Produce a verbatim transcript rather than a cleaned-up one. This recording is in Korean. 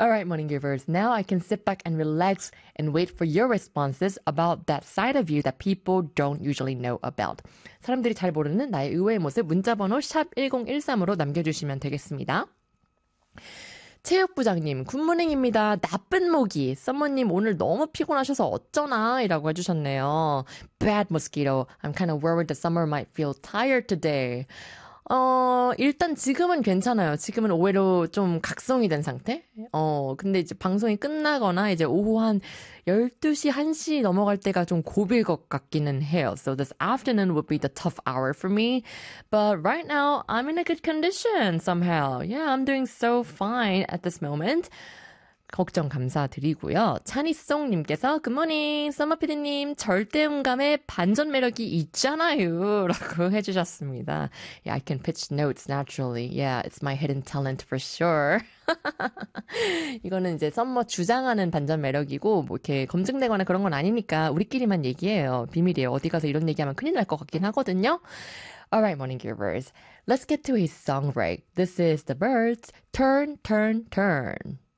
All right, morning givers. Now I can sit back and relax and wait for your responses about that side of you that people don't usually know about. 사람들이 잘 모르는 나의 의외의 모습 문자번호 샵 일공일삼으로 남겨주시면 되겠습니다. 체육부장님, 굿모닝입니다. 나쁜 모기. 썸머님 오늘 너무 피곤하셔서 어쩌나? 이라고 해주셨네요. Bad mosquito. I'm kind of worried the summer might feel tired today. 어, 일단 지금은 괜찮아요. 지금은 오히려 좀 각성이 된 상태? 어, 근데 이제 방송이 끝나거나 이제 오후 한 열두 시, 한 시 넘어갈 때가 좀 고비일 것 같기는 해요. So this afternoon would be the tough hour for me. But right now, I'm in a good condition somehow. Yeah, I'm doing so fine at this moment. 걱정 감사드리고요. 차니송님께서 굿모닝 썸머피디님 절대음감의 반전 매력이 있잖아요 라고 해주셨습니다. Yeah, I can pitch notes naturally. Yeah, it's my hidden talent for sure. 이거는 이제 썸머 주장하는 반전 매력이고 뭐 이렇게 검증되거나 그런 건 아니니까 우리끼리만 얘기해요. 비밀이에요. 어디 가서 이런 얘기하면 큰일 날 것 같긴 하거든요. Alright, morning givers. Let's get to a song break. This is The Birds, Turn, Turn, Turn.